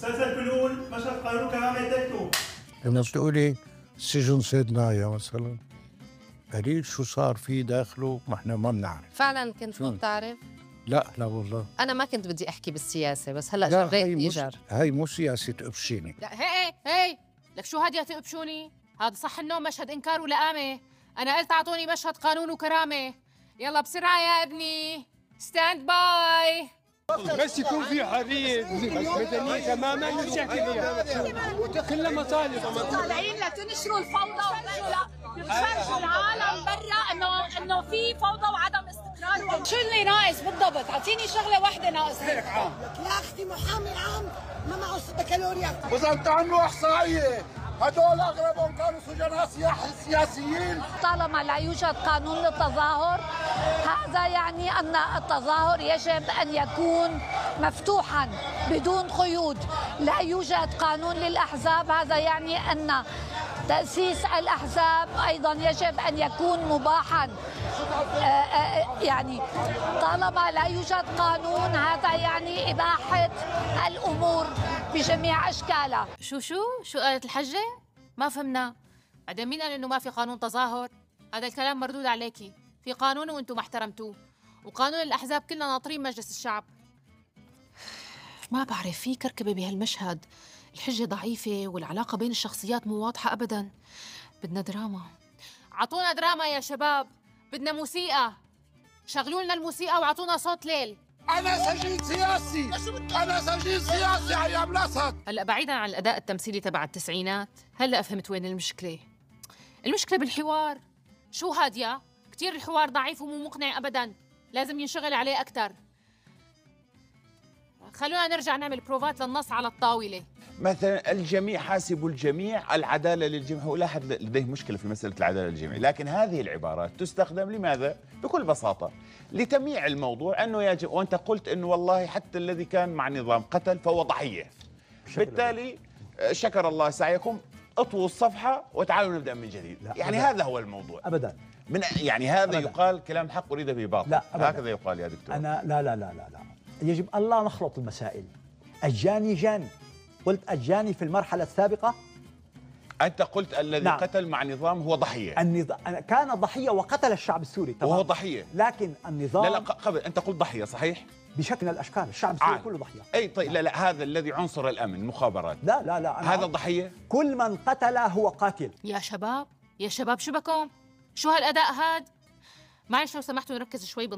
استاذ الفنون مشهد قانون كرامه تكتب. لما بتقولي سجن سيدنايا مثلا، قليل شو صار فيه داخله ما احنا ما بنعرف. فعلا كنت ما بتعرف؟ لا والله انا ما كنت بدي احكي بالسياسه، بس هلا جريت ايجار. هاي مو سياسه تقفشيني. لا هي لك شو هادي تقبشوني؟ هذا صح انه مشهد انكار ولئامه. انا قلت اعطوني مشهد قانون وكرامه. يلا بسرعه يا ابني، ستاند باي. بس يكون في حريه بس مدنيه تماما مش يحكي فيها كلها مصالح. طالعين لتنشروا الفوضى وتفرجوا العالم برا انه في فوضى وعدم استقرار. شو اللي ناقص بالضبط؟ اعطيني شغله واحده ناقصه. يا اختي محامي عام ما معه بكالوريا. وزنت عنه احصائيه، هدول اغلبهم كانوا سجناء سياسيين. طالما لا يوجد قانون للتظاهر، هذا يعني ان التظاهر يجب ان يكون مفتوحا بدون قيود. لا يوجد قانون للاحزاب، هذا يعني ان تأسيس الأحزاب أيضا يجب أن يكون مباحا. يعني طالما لا يوجد قانون، هذا يعني إباحة الأمور بجميع أشكالها. شو قالت الحجة؟ ما فهمنا. بعدين مين قال إنه ما في قانون تظاهر؟ هذا الكلام مردود عليكي. في قانون وأنتم ما احترمتوه، وقانون الأحزاب كلنا ناطرين مجلس الشعب. ما بعرف، في كركبة بهالمشهد. الحجة ضعيفة والعلاقة بين الشخصيات مو واضحة أبداً. بدنا دراما. عطونا دراما يا شباب، بدنا موسيقى. شغلوا لنا الموسيقى وعطونا صوت ليل. أنا سجين سياسي، أنا سجين سياسي يا الأسد. هلأ بعيداً عن الأداء التمثيلي تبع التسعينات، هلأ فهمت وين المشكلة. المشكلة بالحوار. شو هادية؟ كتير الحوار ضعيف ومو مقنع أبداً، لازم ينشغل عليه أكتر. خلونا نرجع نعمل بروفات للنص على الطاولة. مثلا الجميع حاسب الجميع، العدالة للجميع. هو لا أحد لديه مشكلة في مسألة العدالة للجميع، لكن هذه العبارات تستخدم لماذا؟ بكل بساطة لتمييع الموضوع، أنه يجب، وأنت قلت أنه والله حتى الذي كان مع نظام قتل فهو ضحية. بالتالي شكر الله سعيكم، اطووا الصفحة وتعالوا نبدأ من جديد. يعني أبداً. هذا هو الموضوع أبدا. يعني هذا أبداً. يقال كلام حق أريد به باطل. لا أبداً. هكذا يقال يا دكتور. أنا لا يجب أن لا نخلط المسائل. الجاني جاني. قلت الجاني في المرحلة السابقة. أنت قلت الذي نعم. قتل مع نظام هو ضحية. كان ضحية وقتل الشعب السوري طبعا. وهو ضحية. لكن النظام لا قبل أنت قلت ضحية صحيح؟ بشكل من الأشكال الشعب السوري كله ضحية. أي طيب لا هذا الذي عنصر الأمن المخابرات. لا هذا ضحية. كل من قتل هو قاتل. يا شباب شو بكم؟ شو هالأداء هاد؟ معلش لو سمحتوا نركز شوي